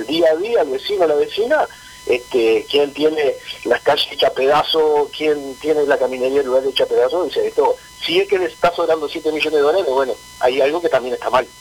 día a día, el vecino, la vecina, quién tiene las calles hechas pedazos, quién tiene la caminería rural hecha pedazos, dice esto, si es que le está sobrando 7 millones de dólares, bueno, hay algo que también está mal.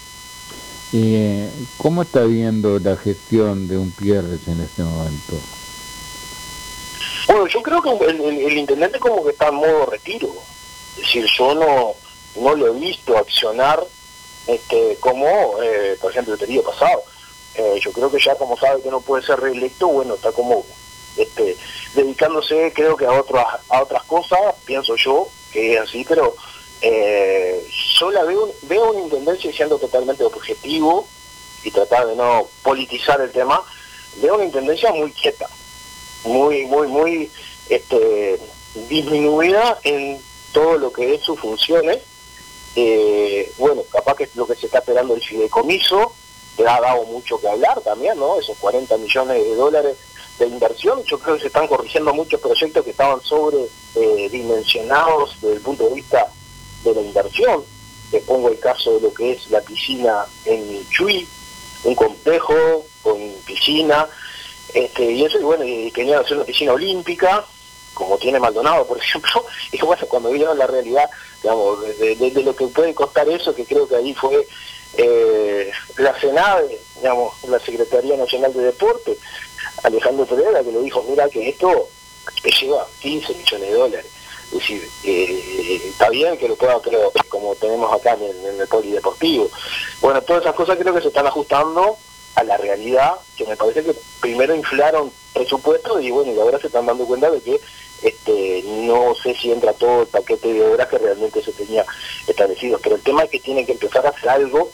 ¿Cómo está viendo la gestión de Umpierres en este momento? Bueno, yo creo que el intendente como que está en modo retiro, es decir, yo no lo he visto accionar como, por ejemplo, el periodo pasado. Yo creo que ya como sabe que no puede ser reelecto, bueno, está como dedicándose, creo que a otras cosas, pienso yo que es así, pero yo veo una intendencia siendo totalmente objetivo y tratar de no politizar el tema. Veo una intendencia muy quieta, muy disminuida en todo lo que es sus funciones. Bueno, capaz que es lo que se está esperando el fideicomiso, que ha dado mucho que hablar también, ¿no? Esos 40 millones de dólares de inversión, yo creo que se están corrigiendo muchos proyectos que estaban dimensionados desde el punto de vista de la inversión. Te pongo el caso de lo que es la piscina en Chuy, un complejo con piscina, y eso, y bueno, y querían hacer una piscina olímpica, como tiene Maldonado, por ejemplo, y bueno, cuando vieron la realidad, digamos, de lo que puede costar eso, que creo que ahí fue la SENADE, digamos, la Secretaría Nacional de Deporte, Alejandro Pereira, que le dijo, mira que esto te lleva 15 millones de dólares. Es decir, está bien que lo pueda, pero como tenemos acá en el polideportivo. Bueno, todas esas cosas creo que se están ajustando a la realidad, que me parece que primero inflaron presupuestos y bueno, y ahora se están dando cuenta de que no sé si entra todo el paquete de obras que realmente se tenía establecido, pero el tema es que tienen que empezar a hacer algo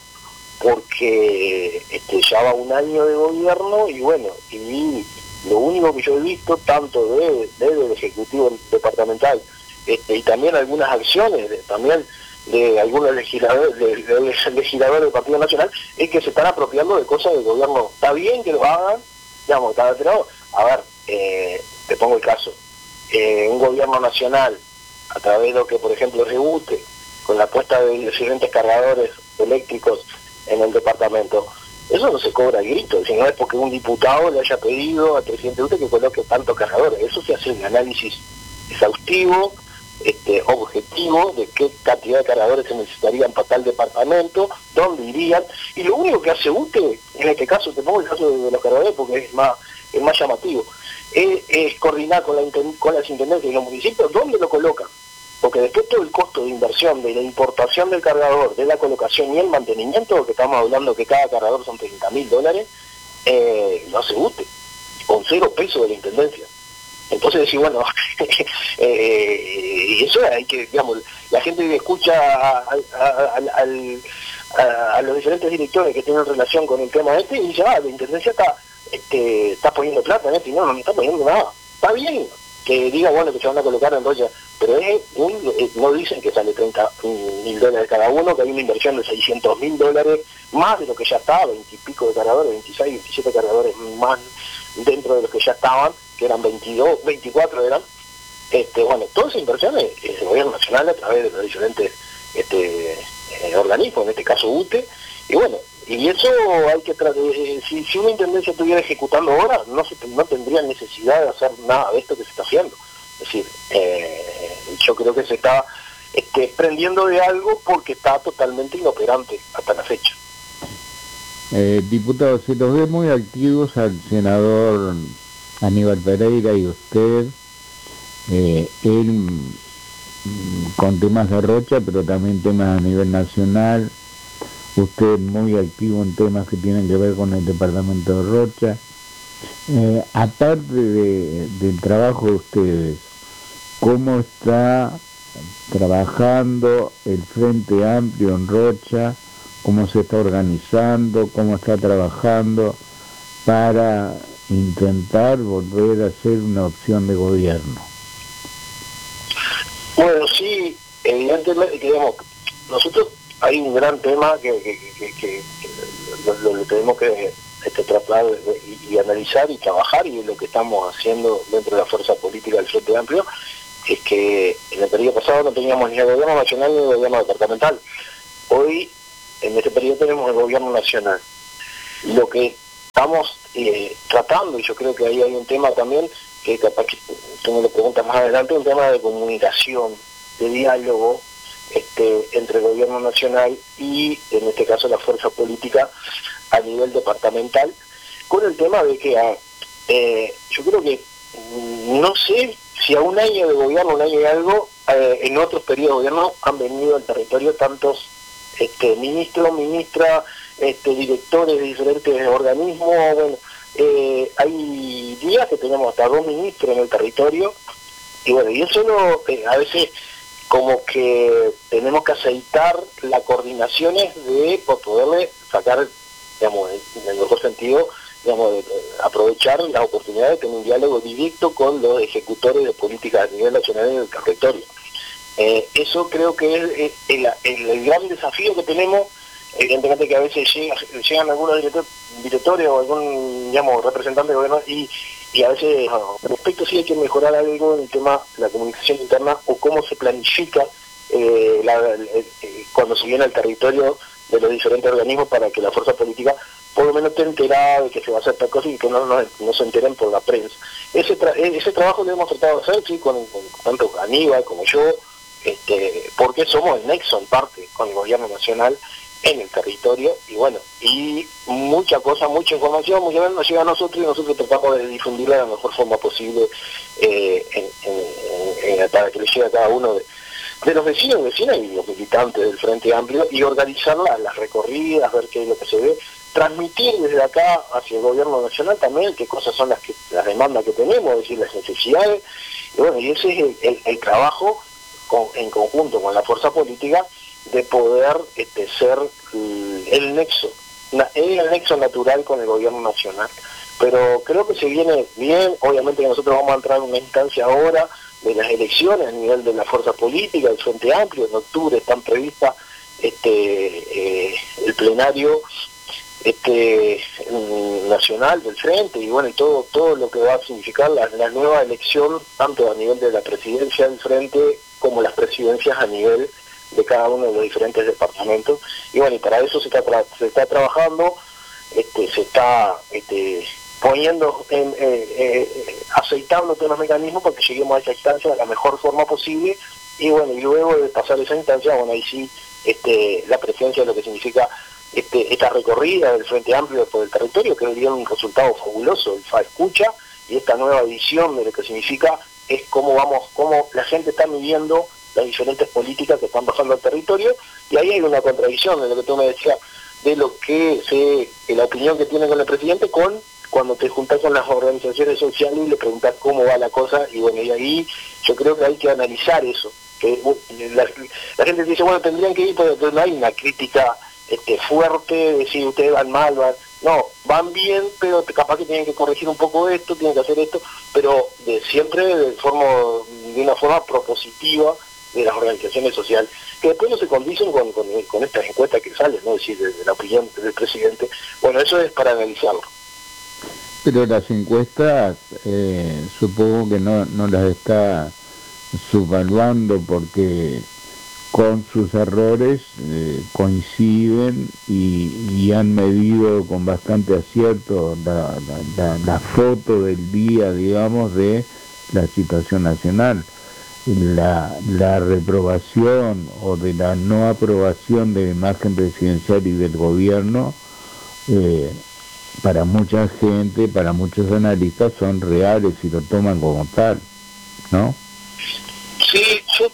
porque ya va un año de gobierno y bueno, y lo único que yo he visto, tanto del Ejecutivo Departamental y también algunas acciones, también de algunos legisladores del Partido Nacional, es que se están apropiando de cosas del gobierno. Está bien que lo hagan, digamos, pero, a ver, te pongo el caso, un gobierno nacional, a través de lo que, por ejemplo, Rebute, con la puesta de diferentes cargadores eléctricos en el departamento, eso no se cobra a grito, si no es porque un diputado le haya pedido al presidente UTE que coloque tantos cargadores, eso se hace un análisis exhaustivo, objetivo de qué cantidad de cargadores se necesitarían para tal departamento, dónde irían, y lo único que hace UTE, en este caso, te pongo el caso de los cargadores porque es más llamativo, es coordinar con las intendencias y los municipios dónde lo colocan, porque después todo el costo de inversión, de la importación del cargador, de la colocación y el mantenimiento, que estamos hablando que cada cargador son $30.000, lo hace UTE, con 0 pesos de la intendencia. Entonces decir, bueno, y eso hay que, digamos, la gente escucha a los diferentes directores que tienen relación con el tema y dice, la intendencia está poniendo plata en y no está poniendo nada. Está bien que diga, bueno, que se van a colocar en Rocha, pero no dicen que sale $30.000 cada uno, que hay una inversión de $600.000 más de lo que ya estaba, 20 y pico de cargadores, 26, 27 cargadores más dentro de los que ya estaban, que eran 22, 24 eran. Bueno, todas esas inversiones el gobierno nacional a través de los diferentes organismos, en este caso UTE, y bueno, y eso hay que si una intendencia estuviera ejecutando ahora, no tendría necesidad de hacer nada de esto que se está haciendo. Es decir, yo creo que se está prendiendo de algo porque está totalmente inoperante hasta la fecha. Diputado, se los ve muy activos al senador Aníbal Pereira y usted, él con temas de Rocha, pero también temas a nivel nacional, usted muy activo en temas que tienen que ver con el departamento de Rocha. Aparte del trabajo de ustedes, ¿cómo está trabajando el Frente Amplio en Rocha? ¿Cómo se está organizando? ¿Cómo está trabajando para intentar volver a ser una opción de gobierno? Bueno, sí, evidentemente, digamos, nosotros hay un gran tema que lo tenemos que tratar y analizar y trabajar, y es lo que estamos haciendo dentro de la fuerza política del Frente Amplio, es que en el periodo pasado no teníamos ni el gobierno nacional ni el gobierno departamental. Hoy, en este periodo, tenemos el gobierno nacional. Lo que estamos tratando, y yo creo que ahí hay un tema también, que capaz que tú me lo preguntas más adelante, un tema de comunicación, de diálogo entre el gobierno nacional y, en este caso, la fuerza política a nivel departamental, con el tema de que yo creo que, no sé si a un año de gobierno, un año y algo, en otros periodos de gobierno han venido al territorio tantos ministros, ministras, directores de diferentes organismos. Bueno, hay días que tenemos hasta 2 ministros en el territorio, y bueno, y eso a veces como que tenemos que aceitar las coordinaciones por poderle sacar, digamos, en el mejor sentido, digamos, aprovechar la oportunidad de tener un diálogo directo con los ejecutores de políticas a nivel nacional en el territorio. Eso creo que es el gran desafío que tenemos. Evidentemente que a veces llegan algunos directores o algún, digamos, representante de gobierno y a veces respecto sí hay que mejorar algo en el tema de la comunicación interna o cómo se planifica cuando se viene al territorio de los diferentes organismos para que la fuerza política por lo menos esté enterada de que se va a hacer tal cosa y que no se enteren por la prensa. Ese trabajo lo hemos tratado de hacer, sí, con tanto Aníbal como yo, porque somos el nexo en parte con el gobierno nacional en el territorio, y bueno, y mucha información, muchas veces nos llega a nosotros y nosotros tratamos de difundirla de la mejor forma posible para que le llegue a cada uno de los vecinos y vecinas y los militantes del Frente Amplio, y organizar las recorridas, ver qué es lo que se ve, transmitir desde acá hacia el gobierno nacional también qué cosas son las demandas que tenemos, es decir, las necesidades, y bueno, y ese es el trabajo en conjunto con la fuerza política de poder ser el nexo natural con el gobierno nacional. Pero creo que se viene bien. Obviamente que nosotros vamos a entrar en una instancia ahora de las elecciones a nivel de la fuerza política, del Frente Amplio. En octubre están previstas el plenario nacional del Frente, y bueno, y todo lo que va a significar la nueva elección, tanto a nivel de la presidencia del Frente como las presidencias a nivel de cada uno de los diferentes departamentos. Y bueno, y para eso se está trabajando, se está poniendo aceitando todos los mecanismos para que lleguemos a esa instancia de la mejor forma posible. Y bueno, y luego de pasar esa instancia, bueno, ahí sí la presencia de lo que significa esta recorrida del Frente Amplio por el territorio, que dio un resultado fabuloso, el FA Escucha, y esta nueva visión de lo que significa es cómo la gente está midiendo las diferentes políticas que están pasando al territorio. Y ahí hay una contradicción de lo que tú me decías, de lo que la opinión que tiene con el presidente, cuando te juntás con las organizaciones sociales y le preguntás cómo va la cosa. Y bueno, y ahí yo creo que hay que analizar eso, que la gente dice, bueno, tendrían que ir, pero no hay una crítica fuerte, decir ustedes van mal, no, van bien, pero capaz que tienen que corregir un poco esto, tienen que hacer esto, pero siempre de una forma propositiva de las organizaciones sociales, que después no se condicen con estas encuestas que salen, ¿no? Es decir, de la opinión del presidente. Bueno, eso es para analizarlo. Pero las encuestas supongo que no las está subvaluando, porque con sus errores coinciden y han medido con bastante acierto la foto del día, digamos, de la situación nacional. La reprobación o de la no aprobación de la imagen presidencial y del gobierno, para mucha gente, para muchos analistas, son reales y lo toman como tal, ¿no? Sí,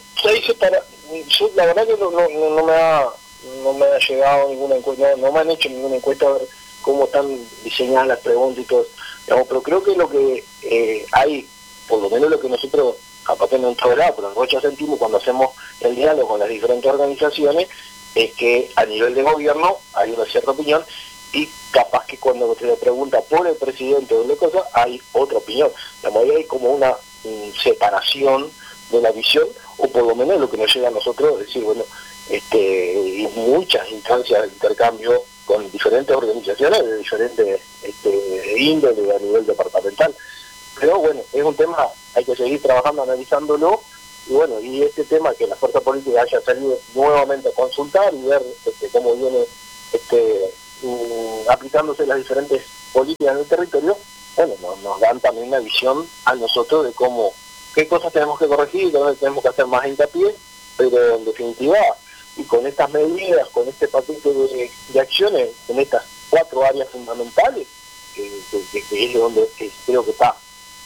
yo la verdad que no me ha llegado ninguna encuesta, no me han hecho ninguna encuesta a ver cómo están diseñadas las preguntas y todo, digamos, pero creo que lo que hay, por lo menos lo que nosotros, capaz que no en todo lado, pero en Rocha sentimos cuando hacemos el diálogo con las diferentes organizaciones, es que a nivel de gobierno hay una cierta opinión, y capaz que cuando se le pregunta por el presidente o de cosas, hay otra opinión. Digamos, ahí hay como una separación de la visión, o por lo menos lo que nos llega a nosotros, es decir, bueno, y muchas instancias de intercambio con diferentes organizaciones de diferentes índole a nivel departamental. Pero bueno, es un tema, hay que seguir trabajando, analizándolo, y bueno, y este tema que la fuerza política haya salido nuevamente a consultar y ver cómo viene aplicándose las diferentes políticas en el territorio, bueno, nos dan también una visión a nosotros de cómo, qué cosas tenemos que corregir, dónde tenemos que hacer más hincapié, pero en definitiva, y con estas medidas, con este paquete de acciones, en estas 4 áreas fundamentales, que es donde creo que está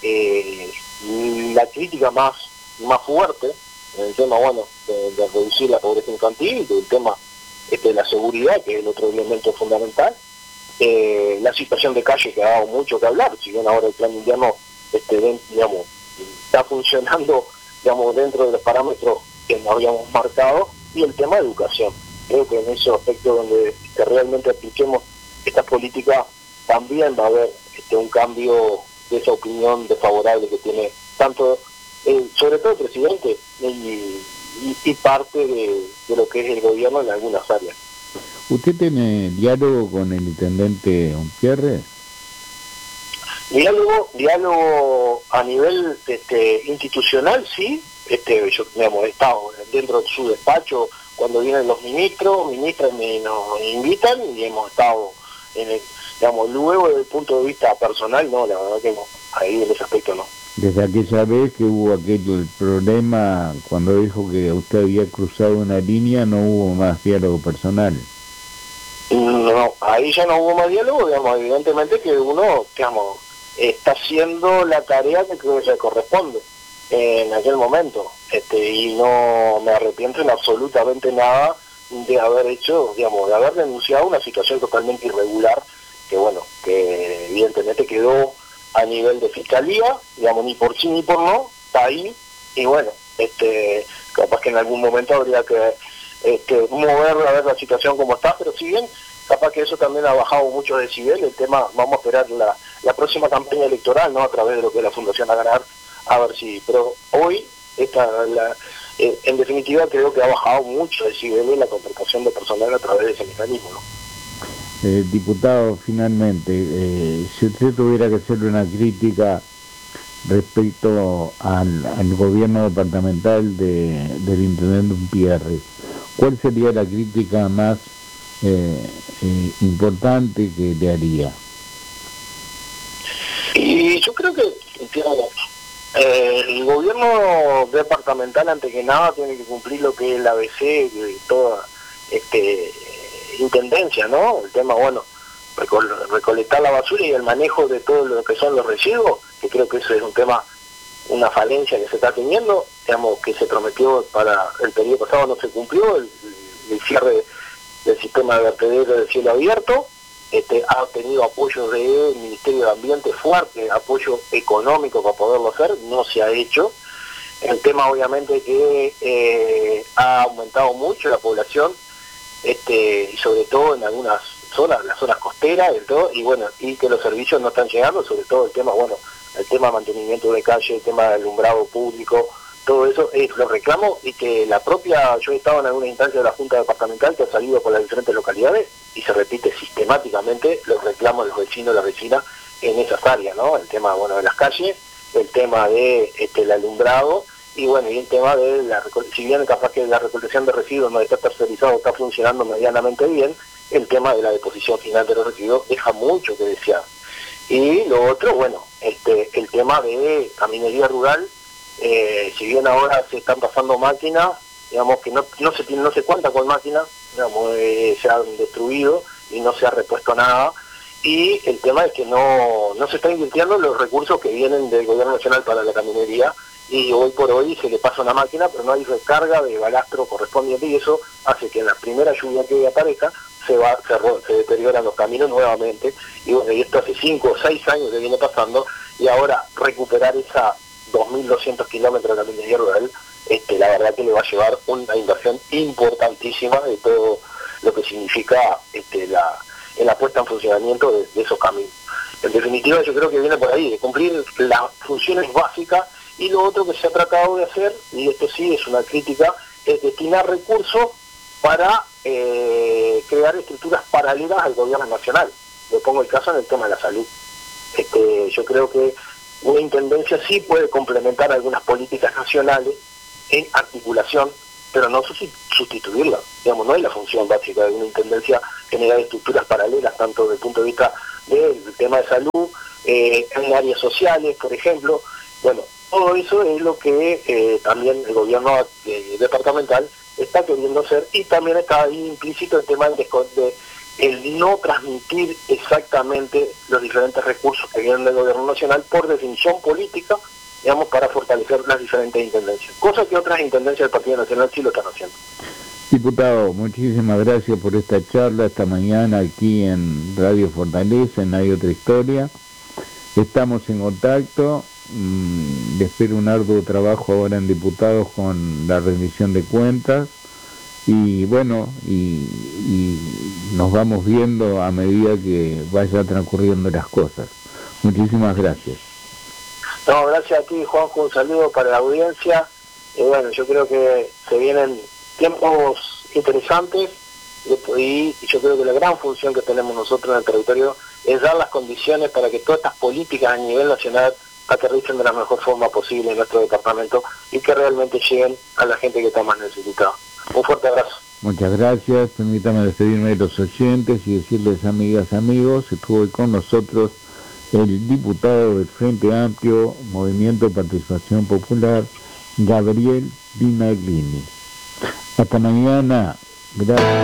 la crítica más fuerte, en el tema, bueno, de reducir la pobreza infantil, del tema de la seguridad, que es el otro elemento fundamental, la situación de calle, que ha dado mucho que hablar, si bien ahora el plan invierno digamos, está funcionando, digamos, dentro de los parámetros que nos habíamos marcado, y el tema de educación. Creo que en esos aspectos donde realmente apliquemos estas políticas también va a haber un cambio de esa opinión desfavorable que tiene tanto, sobre todo el presidente y parte de lo que es el gobierno en algunas áreas. ¿Usted tiene diálogo con el intendente Umpierre? Diálogo a nivel institucional, sí. Yo, digamos, he estado dentro de su despacho cuando vienen los ministras nos invitan y hemos estado digamos, luego desde el punto de vista personal, no, la verdad que no, ahí en ese aspecto no. Desde aquella vez que hubo aquel problema, cuando dijo que usted había cruzado una línea, no hubo más diálogo personal. No, ahí ya no hubo más diálogo, digamos, evidentemente que uno, digamos, está haciendo la tarea que creo que le corresponde en aquel momento, y no me arrepiento en absolutamente nada de haber hecho, digamos, de haber denunciado una situación totalmente irregular, que bueno, que evidentemente quedó a nivel de fiscalía, digamos, ni por sí ni por no, está ahí, y bueno, capaz que en algún momento habría que mover a ver la situación como está, pero si bien capaz que eso también ha bajado mucho decibel, el tema, vamos a esperar la próxima campaña electoral, ¿no? A través de lo que es la Fundación A Ganar, a ver si, pero hoy en definitiva creo que ha bajado mucho decibel la contratación de personal a través de ese mecanismo, ¿no? Diputado, finalmente, si usted tuviera que hacerle una crítica respecto al gobierno departamental del intendente Umpierre, ¿cuál sería la crítica más importante que le haría? Y yo creo que, digamos, el gobierno departamental, antes que nada, tiene que cumplir lo que es el ABC de toda intendencia, ¿no? El tema, bueno, recolectar la basura y el manejo de todo lo que son los residuos, que creo que eso es un tema, una falencia que se está teniendo, digamos, que se prometió para el periodo pasado, no se cumplió, el cierre del sistema de vertedero de cielo abierto. Ha tenido apoyo del Ministerio de Ambiente fuerte, apoyo económico para poderlo hacer, no se ha hecho. El tema obviamente que ha aumentado mucho la población, y sobre todo en algunas zonas, las zonas costeras, y bueno, y que los servicios no están llegando, sobre todo el tema, bueno, el tema de mantenimiento de calle, el tema del alumbrado público, todo eso lo reclamo, y que la propia, yo he estado en alguna instancia de la Junta Departamental que ha salido por las diferentes localidades y se repite sistemáticamente los reclamos de los vecinos y la vecina en esas áreas, ¿no? El tema, bueno, de las calles, el tema de el alumbrado, y bueno, y el tema de si bien capaz que la recolección de residuos no está tercerizado, está funcionando medianamente bien, el tema de la deposición final de los residuos deja mucho que desear. Y lo otro, bueno, el tema de caminería rural, si bien ahora se están pasando máquinas, digamos que no se cuenta con máquinas, digamos, se han destruido y no se ha repuesto nada, y el tema es que no se están invirtiendo los recursos que vienen del gobierno nacional para la caminería, y hoy por hoy se le pasa una máquina, pero no hay recarga de balastro correspondiente, y eso hace que en la primera lluvia que aparezca se deterioran los caminos nuevamente, y bueno, y esto hace 5 o 6 años que viene pasando, y ahora recuperar esa 2.200 kilómetros de caminería rural, la verdad que le va a llevar una inversión importantísima de todo lo que significa la puesta en funcionamiento de esos caminos. En definitiva, yo creo que viene por ahí, de cumplir las funciones básicas, y lo otro que se ha tratado de hacer, y esto sí es una crítica, es destinar recursos para crear estructuras paralelas al gobierno nacional. Le pongo el caso en el tema de la salud. Yo creo que una intendencia sí puede complementar algunas políticas nacionales en articulación, pero no sustituirla. Digamos, no es la función básica de una intendencia generar estructuras paralelas, tanto desde el punto de vista del tema de salud, en áreas sociales, por ejemplo. Bueno, todo eso es lo que también el gobierno departamental está queriendo hacer, y también está ahí implícito el tema de el no transmitir exactamente los diferentes recursos que vienen del gobierno nacional por definición política, digamos, para fortalecer las diferentes intendencias, cosa que otras intendencias del Partido Nacional sí lo están haciendo. Diputado, muchísimas gracias por esta charla esta mañana aquí en Radio Fortaleza, en Hay Otra Historia. Estamos en contacto, espero un arduo trabajo ahora en diputados con la rendición de cuentas, y bueno, y nos vamos viendo a medida que vaya transcurriendo las cosas. Muchísimas gracias. No, gracias a ti, Juanjo, un saludo para la audiencia. Bueno, yo creo que se vienen tiempos interesantes, y yo creo que la gran función que tenemos nosotros en el territorio es dar las condiciones para que todas estas políticas a nivel nacional aterricen de la mejor forma posible en nuestro departamento y que realmente lleguen a la gente que está más necesitada. Un fuerte abrazo. Muchas gracias. Permítame despedirme de los oyentes y decirles, amigas, amigos, estuvo con nosotros el diputado del Frente Amplio, Movimiento de Participación Popular, Gabriel Binaglini. Hasta mañana. Gracias.